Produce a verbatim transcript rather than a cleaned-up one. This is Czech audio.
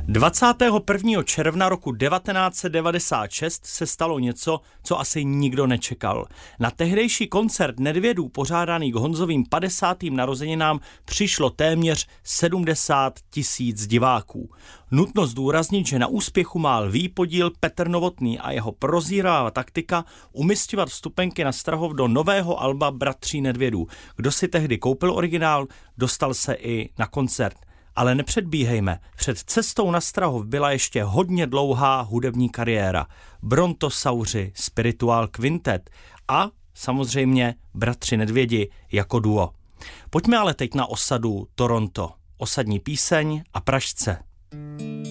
dvacátého prvního června roku devatenáct set devadesát šest se stalo něco, co asi nikdo nečekal. Na tehdejší koncert Nedvědů pořádaný k Honzovým padesátým narozeninám přišlo téměř sedmdesát tisíc diváků. Nutno zdůraznit, že na úspěchu má lví podíl Petr Novotný a jeho prozíravá taktika umisťovat vstupenky na Strahov do nového alba Bratří Nedvědů. Kdo si tehdy koupil originál, dostal se i na koncert. Ale nepředbíhejme, před cestou na Strahov byla ještě hodně dlouhá hudební kariéra. Brontosauři, Spiritual Quintet a samozřejmě Bratři Nedvědi jako duo. Pojďme ale teď na osadu Toronto. Osadní píseň a Pražce.